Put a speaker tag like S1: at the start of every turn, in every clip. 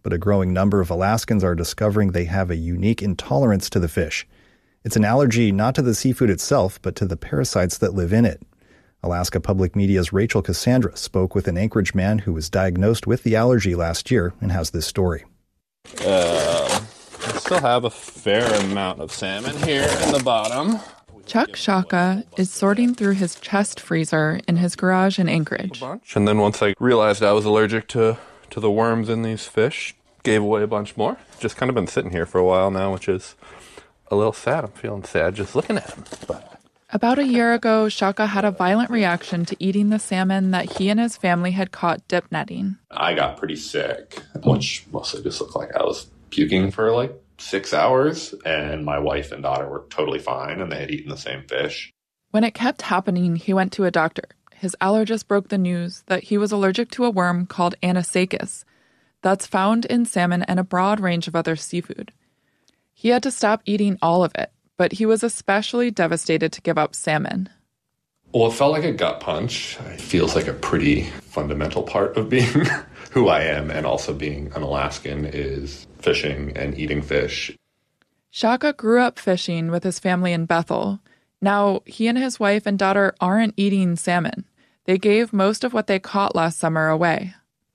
S1: but a growing number of Alaskans are discovering they have a unique intolerance to the fish. It's an allergy not to the seafood itself, but to the parasites that live in it. Alaska Public Media's Rachel Cassandra spoke with an Anchorage man who was diagnosed with the allergy last year and has this story.
S2: I still have a fair amount of salmon here in the bottom.
S3: Chuck Shaka is sorting through his chest freezer in his garage in Anchorage.
S2: And then once I realized I was allergic to the worms in these fish, gave away a bunch more. Just kind of been sitting here for a while now, which is a little sad. I'm feeling sad just looking at them. But
S3: about a year ago, Shaka had a violent reaction to eating the salmon that he and his family had caught dip netting.
S2: I got pretty sick, which mostly just looked like I was puking for like 6 hours, and my wife and daughter were totally fine, and they had eaten the same fish.
S3: When it kept happening, he went to a doctor. His allergist broke the news that he was allergic to a worm called Anisakis that's found in salmon and a broad range of other seafood. He had to stop eating all of it, but he was especially devastated to give up salmon.
S2: Well, it felt like a gut punch. It feels like a pretty fundamental part of being who I am, and also being an Alaskan, is fishing and eating fish.
S3: Shaka grew up fishing with his family in Bethel. Now, he and his wife and daughter aren't eating salmon. They gave most of what they caught last summer away.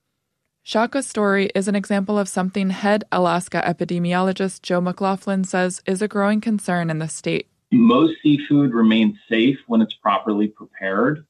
S3: Shaka's story is an example of something head Alaska epidemiologist Joe McLaughlin says is a growing concern in the state.
S4: Most seafood remains safe when it's properly prepared,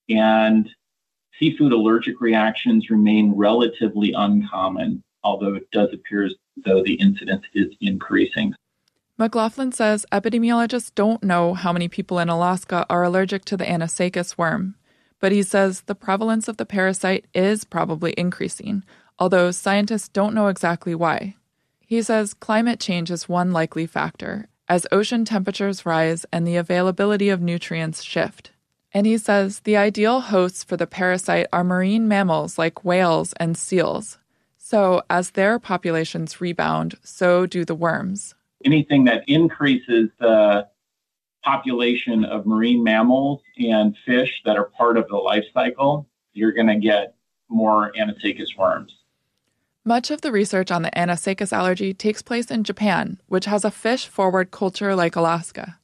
S4: and seafood allergic reactions remain relatively uncommon, although it does appear as though the incidence is increasing.
S3: McLaughlin says epidemiologists don't know how many people in Alaska are allergic to the Anisakis worm, but he says the prevalence of the parasite is probably increasing, although scientists don't know exactly why. He says climate change is one likely factor, as ocean temperatures rise and the availability of nutrients shift. And he says the ideal hosts for the parasite are marine mammals like whales and seals. So as their populations rebound, so do the worms.
S4: Anything that increases the population of marine mammals and fish that are part of the life cycle, you're going to get more Anisakis worms.
S3: Much of the research on the Anisakis allergy takes place in Japan, which has a fish-forward culture like Alaska.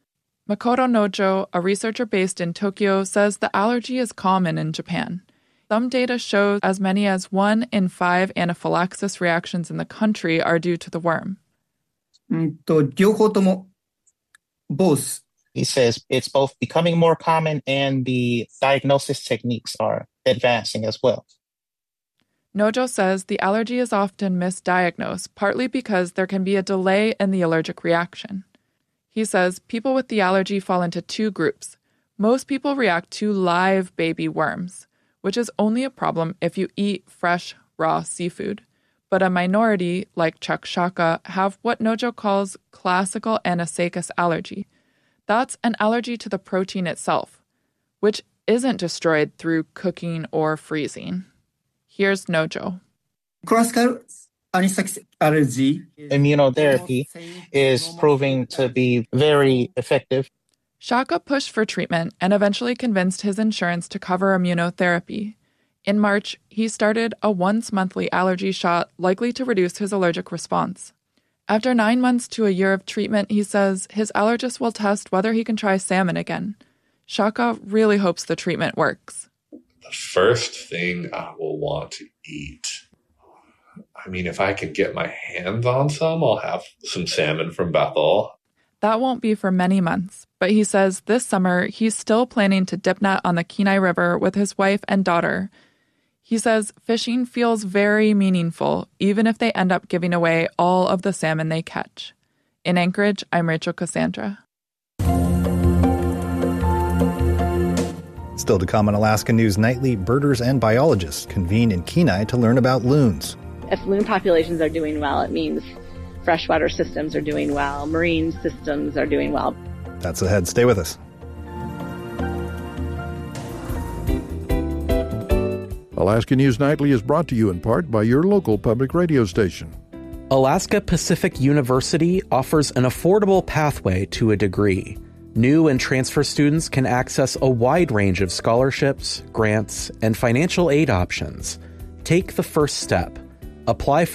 S3: Makoto Nojo, a researcher based in Tokyo, says the allergy is common in Japan. Some data show as many as 1 in 5 anaphylaxis reactions in the country are due to the worm.
S5: Both. He says it's both becoming more common and the diagnosis techniques are advancing as well.
S3: Nojo says the allergy is often misdiagnosed, partly because there can be a delay in the allergic reaction. He says people with the allergy fall into 2 groups. Most people react to live baby worms, which is only a problem if you eat fresh, raw seafood. But a minority, like Chuck Shaka, have what Nojo calls classical Anisakis allergy. That's an allergy to the protein itself, which isn't destroyed through cooking or freezing. Here's Nojo.
S5: Classical anisakis allergy. Immunotherapy is proving to be very effective.
S3: Shaka pushed for treatment and eventually convinced his insurance to cover immunotherapy. In March, he started a once-monthly allergy shot likely to reduce his allergic response. After 9 months to a year of treatment, he says his allergist will test whether he can try salmon again. Shaka really hopes the treatment works.
S2: The first thing I will want to eat, if I could get my hands on some, I'll have some salmon from Bethel.
S3: That won't be for many months, but he says this summer he's still planning to dip net on the Kenai River with his wife and daughter. He says fishing feels very meaningful, even if they end up giving away all of the salmon they catch. In Anchorage, I'm Rachel Cassandra.
S1: Still to come on Alaska News Nightly, birders and biologists convene in Kenai to learn about loons.
S6: If loon populations are doing well, it means freshwater systems are doing well, marine systems are doing well.
S1: That's ahead. Stay with us.
S7: Alaska News Nightly is brought to you in part by your local public radio station.
S8: Alaska Pacific University offers an affordable pathway to a degree. New and transfer students can access a wide range of scholarships, grants, and financial aid options. Take the first step. Apply for